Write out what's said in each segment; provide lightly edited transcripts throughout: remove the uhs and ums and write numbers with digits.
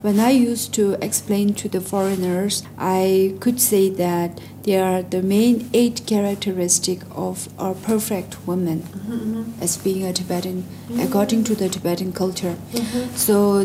When I used to explain to the foreigners, I could say that they are the main 8 characteristics of a perfect woman as being a Tibetan, according to the Tibetan culture. So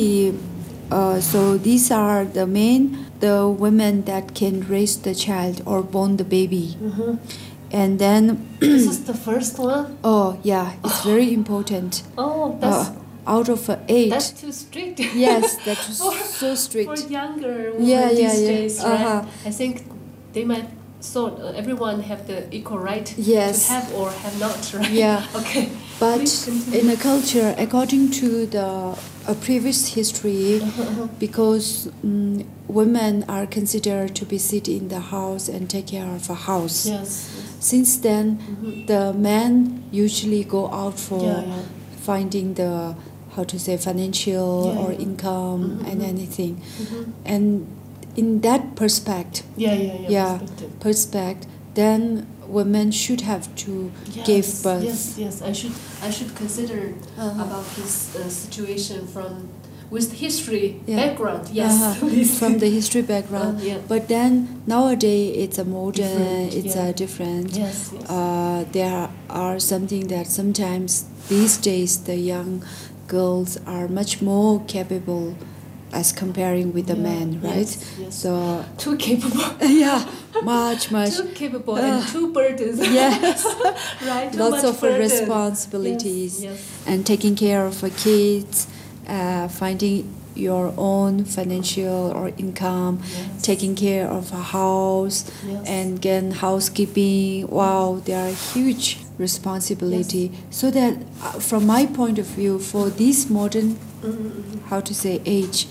these are the women that can raise the child or born the baby. And then this is the first one? Oh yeah, it's very important. Oh, that's out of 8. That's too strict. Yes, that's so strict. For younger women these days, right? I think they might thought everyone have the equal right to have or have not, right? Yeah. Okay. But in a culture, according to the previous history, because women are considered to be sit in the house and take care of a house. Yes. Since then, the men usually go out for finding the financial or income and anything. And in that perspective, then women should have to give birth. Yes. I should consider about his situation with history background. Yes, from the history background. But then nowadays it's a modern, different. Yes. There are something that sometimes these days the young girls are much more capable as comparing with the men, right? Yes. So too capable. Much. Too capable and too burdens. Yes. Right. Lots of responsibilities and taking care of kids, finding your own financial or income, taking care of a house, and again housekeeping. Wow, there are huge responsibility. So that from my point of view, for this modern age,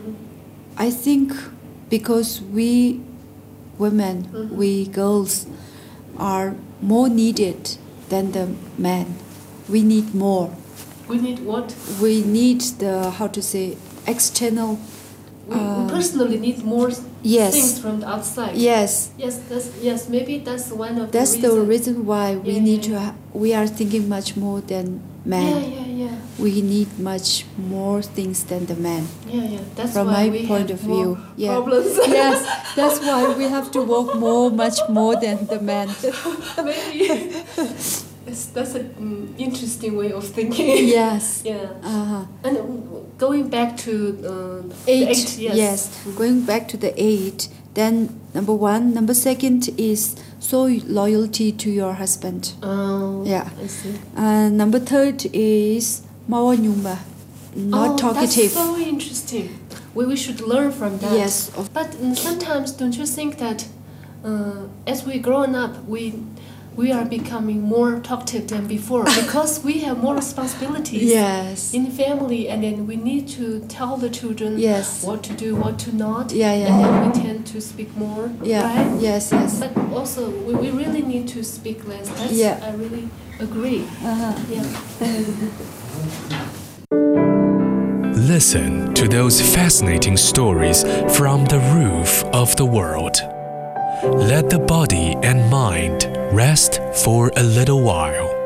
I think because we women, we girls are more needed than the men. We need more. We need what? We need the external. We personally need more things from the outside. Yes. Maybe that's one of that's the reasons. The reason why we need to. We are thinking much more than men. We need much more things than the men. That's from why my point of view. Problems. Yes, that's why we have to work much more than the men. Maybe. That's an interesting way of thinking. Yes. And going back to 8. Yes. Going back to the 8. Then number 1, number 2 is show loyalty to your husband. I see. Number 3 is mawa nyumba, not talkative. That's so interesting. We should learn from that. Yes. But sometimes don't you think that as we grown up, we are becoming more talkative than before because we have more responsibilities in the family, and then we need to tell the children what to do, what to not, and then we tend to speak more, right? Yes. But also, we really need to speak less. That's, I really agree. Listen to those fascinating stories from the roof of the world. Let the body and mind rest for a little while.